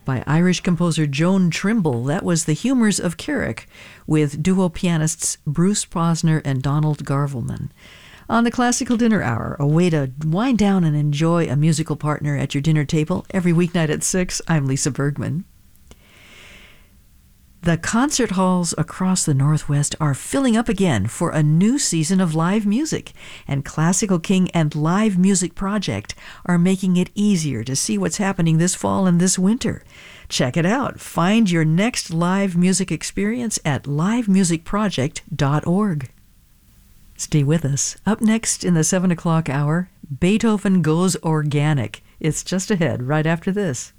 by Irish composer Joan Trimble. That was The Humours of Carrick with duo pianists Bruce Posner and Donald Garvelman. On the Classical Dinner Hour, a way to wind down and enjoy a musical partner at your dinner table every weeknight at 6. I'm Lisa Bergman. The concert halls across the Northwest are filling up again for a new season of live music, and Classical King and Live Music Project are making it easier to see what's happening this fall and this winter. Check it out. Find your next live music experience at livemusicproject.org. Stay with us. Up next in the 7 o'clock hour, Beethoven Goes Organic. It's just ahead, right after this.